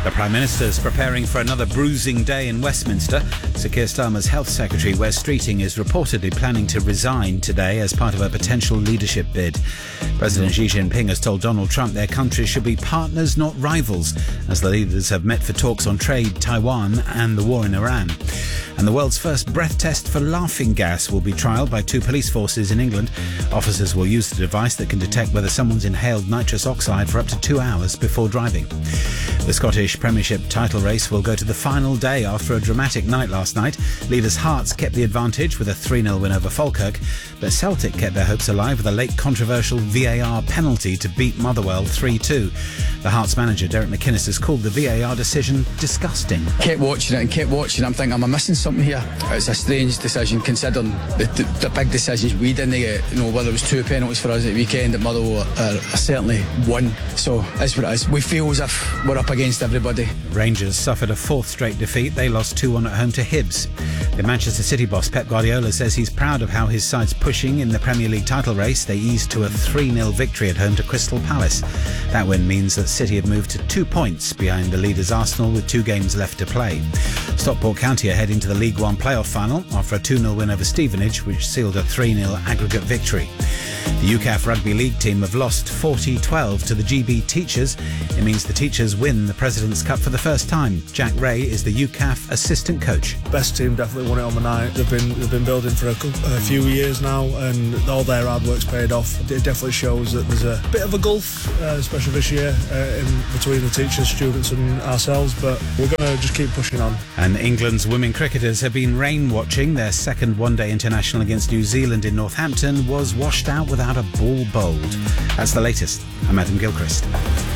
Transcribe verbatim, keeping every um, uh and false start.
The Prime Minister is preparing for another bruising day in Westminster. Sir Keir Starmer's Health Secretary, Wes Streeting, is reportedly planning to resign today as part of a potential leadership bid. President Xi Jinping has told Donald Trump their countries should be partners, not rivals, as the leaders have met for talks on trade, Taiwan and the war in Iran. And the world's first breath test for laughing gas will be trialled by two police forces in England. Officers will use the device that can detect whether someone's inhaled nitrous oxide for up to two hours before driving. The Scottish Premiership title race will go to the final day after a dramatic night last night. Leaders Hearts kept the advantage with a three nil win over Falkirk, but Celtic kept their hopes alive with a late controversial V A R penalty to beat Motherwell three two. The Hearts manager, Derek McInnes, has called the V A R decision disgusting. Kept watching it and kept watching it. I'm thinking, am I missing something here? It's a strange decision considering the, the, the big decisions we didn't get. You know, whether it was two penalties for us at the weekend at Motherwell, uh, certainly one. So that's what it is. We feel as if we're up against everybody. Rangers suffered a fourth straight defeat. They lost two one at home to Hibs. The Manchester City boss Pep Guardiola says he's proud of how his side's pushing in the Premier League title race. They eased to a three nil victory at home to Crystal Palace. That win means that City have moved to two points behind the leaders Arsenal with two games left to play. Stockport County are heading to the League One playoff final after a two nil win over Stevenage, which sealed a three nil aggregate victory. The U C A F Rugby League team have lost forty twelve to the G B Teachers. It means the Teachers win the President's Cup for the first time. Jack Ray is the U C A F assistant coach. Best team definitely won it on the night. They've been they've been building for a, a few years now, and all their hard work's paid off. It definitely shows that there's a bit of a gulf, uh, especially this year, uh, in between the teachers, students and ourselves, but we're going to just keep pushing on. And England's women cricketers have been rain watching. Their second one-day international against New Zealand in Northampton was washed out without a ball bowled. That's the latest. I'm Adam Gilchrist.